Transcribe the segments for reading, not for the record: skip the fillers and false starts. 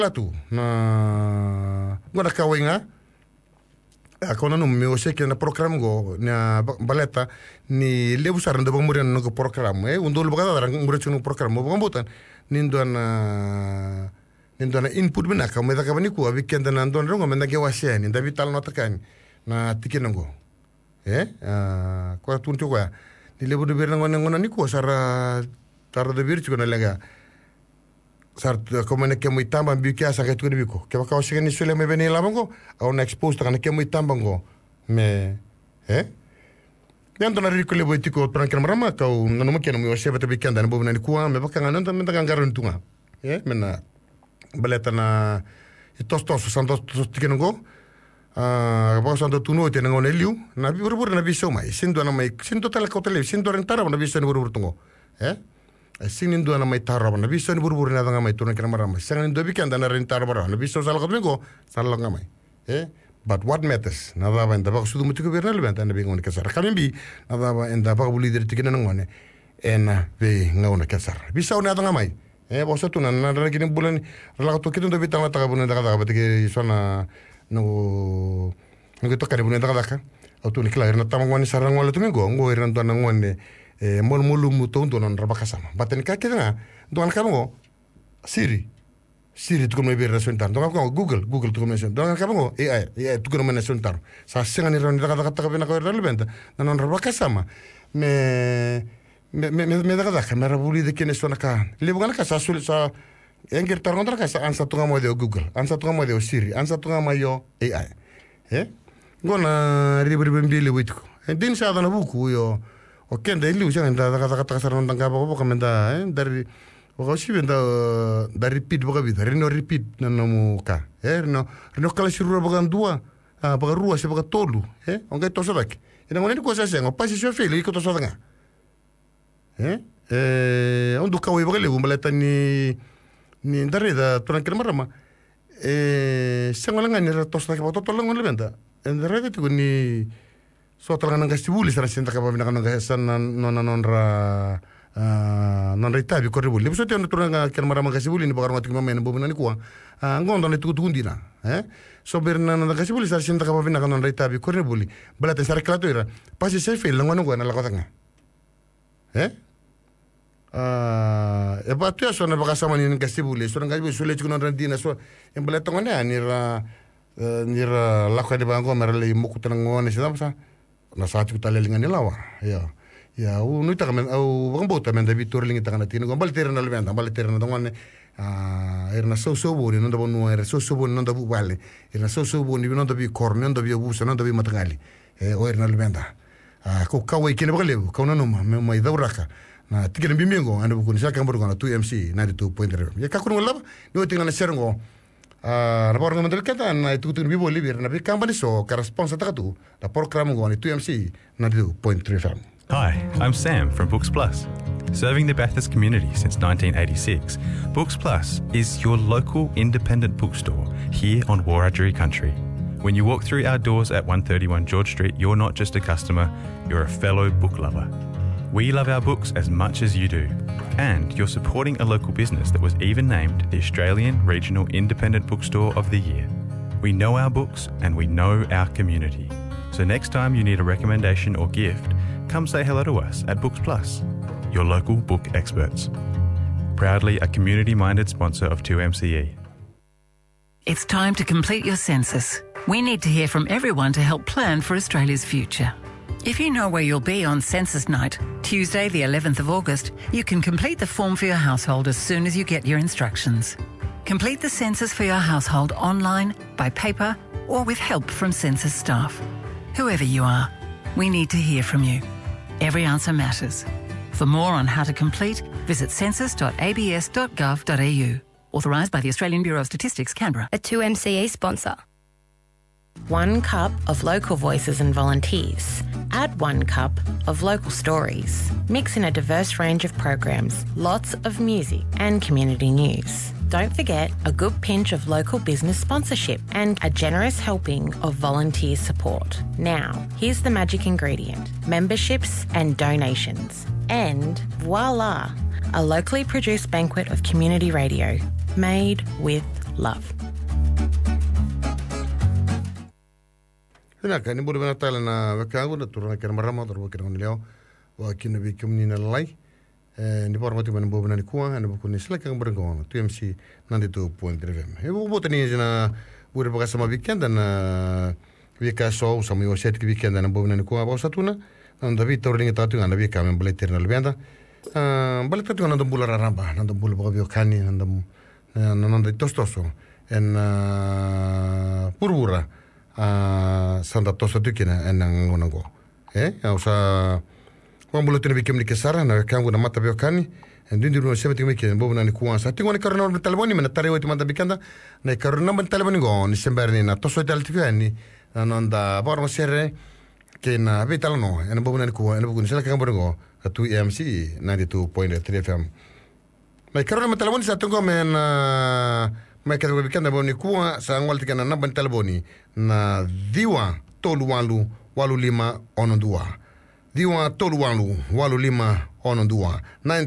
tu na ngona kawinga kona no me ose que na program go na baleta ni lebu saran da bamuri no program undol baga da ngure chunu program mo gambutan nindona input bina ka me da ka bani ku weekend na ndon rongo me da ke washe ni da vital nota kan na tikenongo ko tuntu ko ni lebu de berna ngona ni ko sara tar de virtu na lega sar como ne kemu itamba biuki asa ke tuku biko ke baka osike ni sule me beni labango au na expose ta ne kemu itambango me Nando na riko le boitiko tranquil marama ka no mo keno mo sebe te bikenda na bo na ni kuwa me baka ngana me ta ngaro ntunga mena baleta na tostos santos tikenongo ba santo tuno te ngone liu na buru na biso mai sindo na mai sindo tala ko tele sindo rentara na biso ni buru tungo sinindo na mai taraba na biso ni buru na danga mai tuno kena marama sangan do bikenda na rentara bara na biso sala ko mengo sala ngamai but what matters na daba enda ba sudu mutiko bernal benta na bingon kesar kambi na daba enda ba buli dir tikena ngone ena be ngona kesar biso na danga mai bosa tu na ragi ni bulan rala to kitu do bitanga ta bulan daga batike sona no to kare bulan daga ka auto ni klar na tamangwani sarang wala tumingo ngo iran to na ngone mol molu muto ndo non raba kasama baten ka kena don kamongo Siri tu kome bir rasuntar don ka Google tu kome rasuntar don kamongo AI tu kome rasuntar sa sengan iran daga ta bena ko relevant na non raba kasama me daga ka mera buli de kene sona ka le bugana ka sa sul sa engir tarondra ka sa ansa tunga mo de Google ansa tunga mo de Siri ansa tunga mo yo AI gona ribi mbili witko din sa dana buku yo o kende liu sa daga ta saron tanga ba ko menda dari o si benda dari repeat boga vida reno repeat na no ka reno kala shiru boga ndua boga rua se boga tolu onga to sa dak ina ngone ko sa sengo pasi so feli ko to sa danga ondo kawe boga le bumaleta ni ndare da tranquil marama sengola ngani ra to sa ka to longo le benda ndare ke ni so talanga ngasibuli sara senta ka ba bina kana gasan non ra non ritabi korribuli biso te ontoranga ken marama ngasibuli ni bakar ngati mama ni bobina ni kuwa ngondo ni tukundina so berna na ngasibuli sara senta ka ba bina kana non ritabi korribuli bala te sara klatoira pasi se fel ngono ngona la kotanga e ba tu so na baka sama ni ngasibuli so ngasibuli so le tikuno randina so embala tongone nira la ko de bango merle mukutana ngone sa na sa tu tale lingani lawa ya nu ta men au bambota men David Turling ta kana tino gombal terna le venda bal terna dongane erna so boni non da bonu era so boni non da bu vale erna so boni non da bi corno non da bi busa non da bi matangali o erna le venda ko kawe kine bagale ko no me mai dauraka na tikene bimengo anda bu kun sa kan borgo na 2MC 92.3 ya ka kun wala no tinga na serengo na borgo mandel kata na tutun bi boli bir na bi company so ka responsa ta tu da program go ni 2MC 92.3 Hi, I'm Sam from Books Plus. Serving the Bathurst community since 1986, Books Plus is your local independent bookstore here on Wiradjuri country. When you walk through our doors at 131 George Street, you're not just a customer, you're a fellow book lover. We love our books as much as you do. And you're supporting a local business that was even named the Australian Regional Independent Bookstore of the Year. We know our books and we know our community. So next time you need a recommendation or gift, come say hello to us at Books Plus, your local book experts. Proudly a community-minded sponsor of 2MCE. It's time to complete your census. We need to hear from everyone to help plan for Australia's future. If you know where you'll be on census night, Tuesday the 11th of August, you can complete the form for your household as soon as you get your instructions. Complete the census for your household online, by paper, or with help from census staff. Whoever you are, we need to hear from you. Every answer matters. For more on how to complete, visit census.abs.gov.au. Authorised by the Australian Bureau of Statistics, Canberra. A 2MCE sponsor. 1 cup of local voices and volunteers. Add 1 cup of local stories. Mix in a diverse range of programs, lots of music and community news. Don't forget a good pinch of local business sponsorship and a generous helping of volunteer support. Now, here's the magic ingredient: memberships and donations. And voila, a locally produced banquet of community radio made with love. Hina ka ni buru bena tala na wakagu na turana kena marama tor wakira ngani leo wa kina bi kumni na lai ni por mati bena buru bena ni kuang ana buku ni selaka ng berengon TMC 92.3 FM. E buku botani na buru baka sama weekend na wika so sama yo set ki weekend na buru bena ni kuang ba satuna na Vitor ringi tatu ngana wika men bale terna lebenda bale tatu ngana bula raramba na bula baka bio kani na tostoso en purura Santa Tosa tukina enang ngonango usa wan bulu tene bikem ni kesara na kangu na mata biokani ndindiru no sebe tikme ken bobu na ni kuansa tingo ni karona no telefoni mena tare wati mata bikanda na karona no telefoni go ni semberni na toso tal tikani nanda bormo serre ke na vitalo no en bobu na ni kuan en bobu ni sela kan borgo tu EMC 92.3 FM na karona no telefoni sa tingo men mai kata bikanda boni kuwa sa ngwal tikana na ban telefoni na diwa tolu walu lima onondua diwa tolu walu lima onondua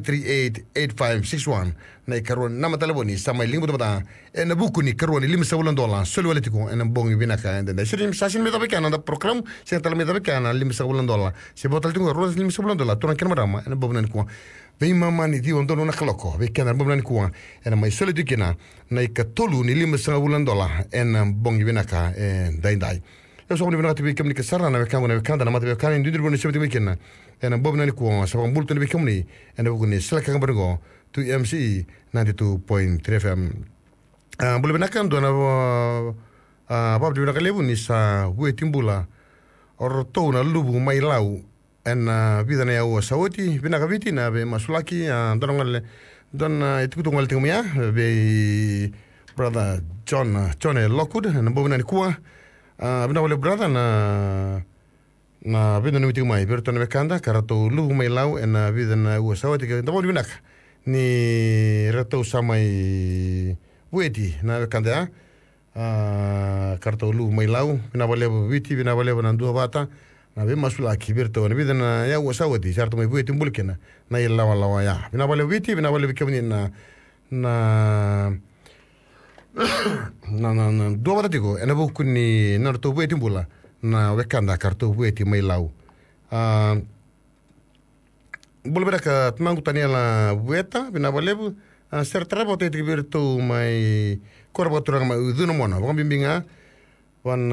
9388561 na karon na telefoni sa mai lingu bata en buku ni karon lima $7 solo waletiku en bongi binaka en da sirim sasin me tabekana da program se tal me tabekana lima $7 se botal tingo ros lima $7 turan kenmarama en bobnan ku Vei mama ni diwa ndono na kaloko ve kana bobnan kuwa en mai solo dikina na ikatolu ni lima $7 en bongi binaka en dai eu sou bonito na TV que sarra na kango na kanda na mata be kan ndir bonito TV kenna en bobnan kuwa sa bulto ni bekomni en bogni sala kan borgo tu MC 92.3 FM bulu benakan do na bob de kalebu ni sa wetimbula orto na lubu mai lau en vida na eu saoti benaka vitina be masulaki don itukutu ngal tingmia be brother John Lockwood en bobnan kuwa bina wale brother na vida no mitiu mai berto na bekanda karato lubu mai lau en vida na eu saoti ke ndabol binaka ni rato samai weti na bekanda karato lubu mai lau bina wale viti bina wale na dua bata na be masula ki berto na vida na eu saoti sarto mai weti mbulkena na lawa ya bina wale viti bina wale bikamni na dua bata tiko ena buku ni na rato weti mbula na wekanda karto weti mai lau bulu beraka tmangu tania la weta bina balebu ser trabo te virtu mai korbo turang mai uduno mona bang bimbinga wan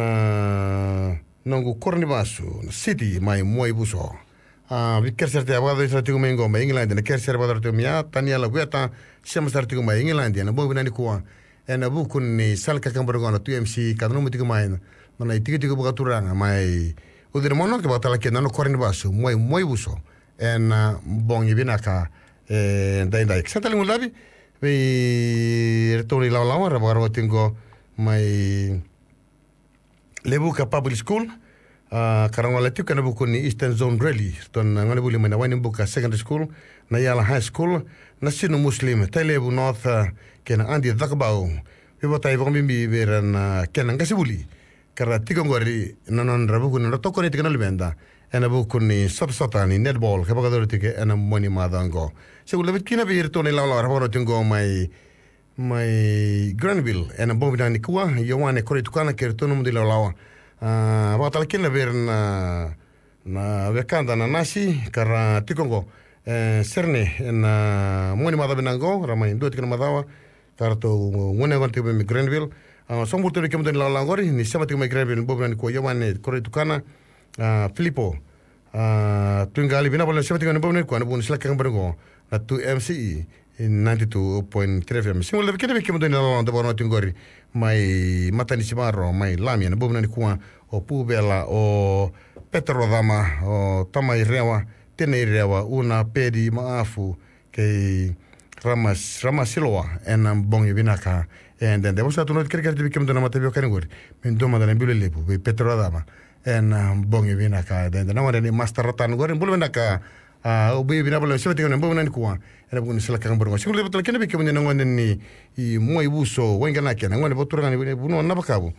nongu korni basu city mai moi buso viker ser te abado isa tigo mengo mai England na ker ser abado te mia tania la weta siam ser tigo mai England na bo bina ni kuwa ena buku ni salka kamborgona tu MC kadno mutigo mai na tigo buka turanga mai uduno mona ke batala ke nano korni basu moi buso en bongi binaka dai satali ngulabi ve retoni la rabaro tingo mai lebuka public school karangola tiu kana buku ni Eastern Zone Rally ton ngale buli mana wani buka secondary school na yala high school na sinu muslim telebu north kena andi dakbao ve botai bongi bimbi veran kena ngasibuli kara tigongori nanon rabuku na tokoni tigana lebenda ena buku ni sotani netball ka bagador tike ena moni madango segula bitkina birto ni la rabaro tingo mai Granville ena bobina ni kuwa yowane kori tukana kertono mudi la batal kin ver na vekanda na nasi kara tikongo serne ena moni madabenango ramai ndo tikana madawa karto ngone gonte be Granville somburto ke mudi la ngori ni samati mai Granville bobina ni kuwa yowane kori tukana Filippo tungali bina bola sebati kan bobne ko anabu nisla kan bergo na tu MCE 92.3 FM simul kene be kemodo na de bono tingori mai matani simaro mai lamia na bobne ko o pubela o Petro Dama o tamai rewa tene rewa una pedi maafu ke ramasiloa en bongi binaka en de bosa tu no kerker de kemodo na matebio kan gori men doma da nebule lebu be Petro Dama en bongi binaka de na wale ni master ratan gori bulu binaka obi bina bulu sebati kan bobne ko ena buku ni selaka kamborgo singule betul kene be kemodo na ngone ni I moi buso wengana kena ngone botura ni buno na bakabu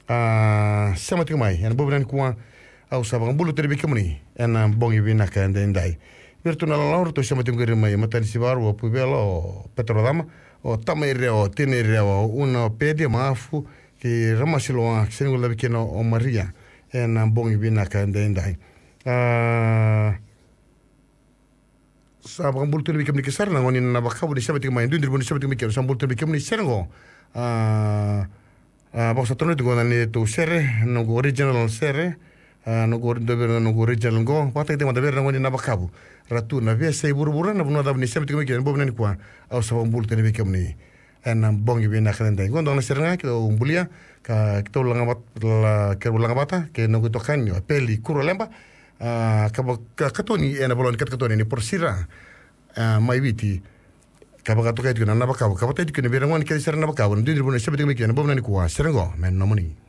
samati mai en bobne ko au sabang bulu terbi kemuni en bongi binaka en dai virtu na la orto samati ngori mai matani sibaru o pubelo Petro Dama o tama reo tene reo una pede mafu ki ramasiloa sengo labi kena o Maria e na bongi bina ka ndai sa bambul tu bikem ni kesar na ngoni na bakabu di sabati mai ndundri boni sabati mikir sambul tu bikem ni sergo baksa tono tu gona ni tu sere no original sere no original go pata te mata verna ngoni na bakabu ratu na via sei burbura na bunada ni sabati mikir bo ni kwa au sa bambul tu bikem ni en bongi bina ka ndai gondo na serna ki umbulia ka to langa bata ke no to kanyo peli kuro lemba katoni ena bolon katoni ni porsira mai viti kabaka to kaitu na nabaka kabata itu ni berangwan ke serna baka ndiri bona sebete mi kena bomna ni kuwa serengo men nomoni